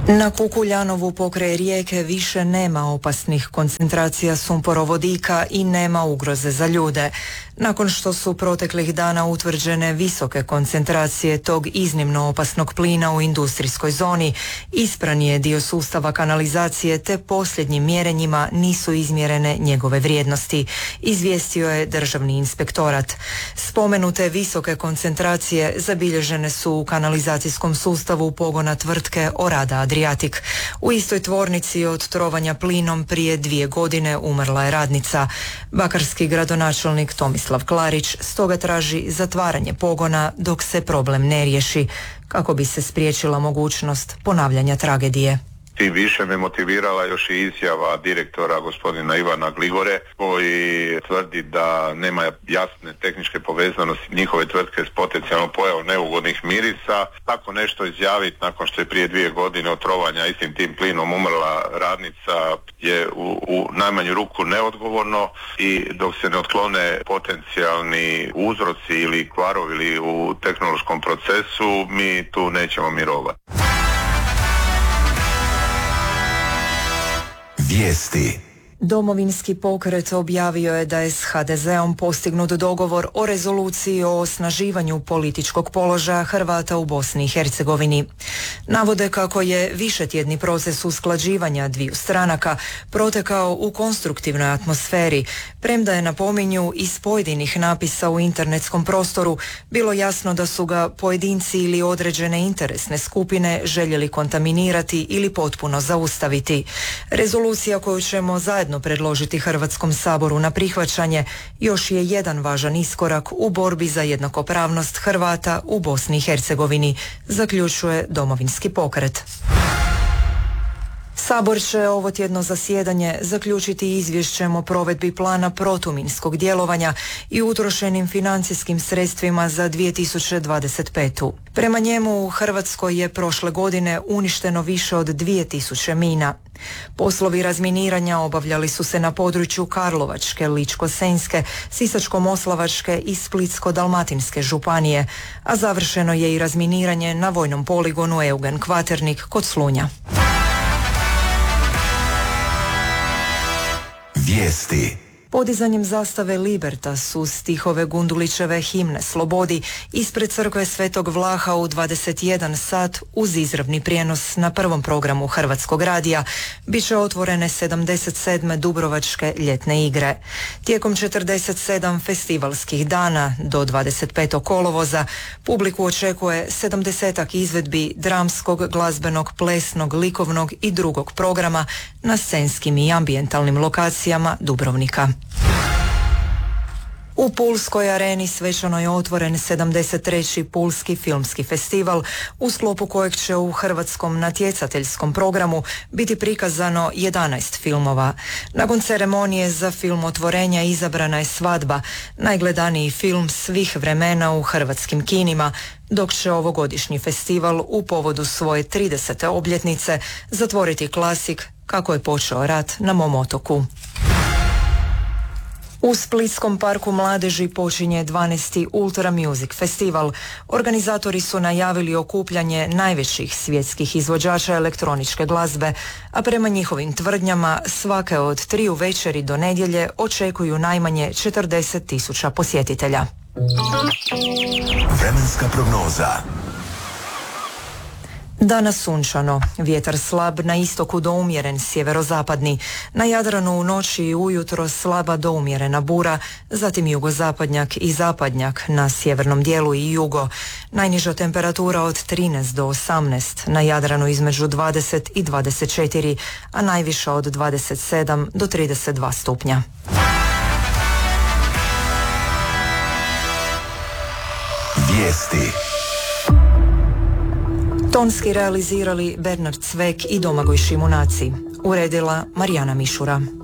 Na Kukuljanovu pokraj Rijeke više nema opasnih koncentracija sumporovodika i nema ugroze za ljude. Nakon što su proteklih dana utvrđene visoke koncentracije tog iznimno opasnog plina u industrijskoj zoni, ispran je dio sustava kanalizacije te posljednjim mjerenjima nisu izmjerene njegove vrijednosti, izvijestio je Državni inspektorat. Spomenute visoke koncentracije zabilježene su u kanalizacijskom sustavu pogona tvrtke Orada Adriatic. U istoj tvornici od trovanja plinom prije 2 godine umrla je radnica. Bakarski gradonačelnik Tomislav Klarić stoga traži zatvaranje pogona dok se problem ne riješi, kako bi se spriječila mogućnost ponavljanja tragedije. Tim više me motivirala još i izjava direktora gospodina Ivana Gligore, koji tvrdi da nema jasne tehničke povezanosti njihove tvrtke s potencijalnom pojavom neugodnih mirisa. Tako nešto izjaviti nakon što je prije 2 godine od trovanja istim tim plinom umrla radnica je u najmanju ruku neodgovorno, i dok se ne otklone potencijalni uzroci ili kvarovi u tehnološkom procesu, mi tu nećemo mirovati. Vijesti. Domovinski pokret objavio je da je s HDZ-om postignut dogovor o rezoluciji o osnaživanju političkog položaja Hrvata u Bosni i Hercegovini. Navode kako je višetjedni proces usklađivanja dviju stranaka protekao u konstruktivnoj atmosferi, premda je, napominju, iz pojedinih napisa u internetskom prostoru bilo jasno da su ga pojedinci ili određene interesne skupine željeli kontaminirati ili potpuno zaustaviti. Rezolucija koju ćemo zajedno predložiti Hrvatskom saboru na prihvaćanje još je jedan važan iskorak u borbi za jednakopravnost Hrvata u Bosni i Hercegovini, zaključuje Domovinski pokret. Sabor će ovo tjedno zasjedanje zaključiti izvješćem o provedbi plana protuminskog djelovanja i utrošenim financijskim sredstvima za 2025. Prema njemu u Hrvatskoj je prošle godine uništeno više od 2000 mina. Poslovi razminiranja obavljali su se na području Karlovačke, Ličko-senjske, Sisačko-moslavačke i Splitsko-dalmatinske županije, a završeno je i razminiranje na vojnom poligonu Eugen Kvaternik kod Slunja. Vijesti. Podizanjem zastave Libertas uz stihove Gundulićeve himne Slobodi ispred crkve Svetog Vlaha u 21 sat uz izravni prijenos na prvom programu Hrvatskog radija bit će otvorene 77. Dubrovačke ljetne igre. Tijekom 47 festivalskih dana do 25. kolovoza publiku očekuje 70-ak izvedbi dramskog, glazbenog, plesnog, likovnog i drugog programa na scenskim i ambijentalnim lokacijama Dubrovnika. U Pulskoj areni svečano je otvoren 73. Pulski filmski festival, u sklopu kojeg će u hrvatskom natjecateljskom programu biti prikazano 11 filmova. Nakon ceremonije za film otvorenja izabrana je Svadba, najgledaniji film svih vremena u hrvatskim kinima, dok će ovogodišnji festival u povodu svoje 30. obljetnice zatvoriti klasik Kako je počeo rat na mom otoku. U Splitskom parku mladeži počinje 12. Ultra Music Festival. Organizatori su najavili okupljanje najvećih svjetskih izvođača elektroničke glazbe, a prema njihovim tvrdnjama svake od 3 večeri do nedjelje očekuju najmanje 40.000 posjetitelja. Vremenska prognoza. Danas sunčano, vjetar slab na istoku do umjeren sjeverozapadni, na Jadranu u noći i ujutro slaba do umjerena bura, zatim jugozapadnjak i zapadnjak na sjevernom dijelu i jugo. Najniža temperatura od 13 do 18, na Jadranu između 20 i 24, a najviša od 27 do 32 stupnja. Vijesti. Tonski realizirali Bernard Cvek i Domagoj Šimunaci. Uredila Marijana Mišura.